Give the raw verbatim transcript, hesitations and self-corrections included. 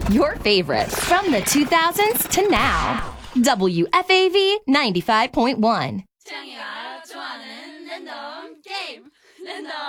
Your favorites from the two thousands to now. W F A V ninety-five point one. 창이가 좋아하는 랜덤 게임 랜덤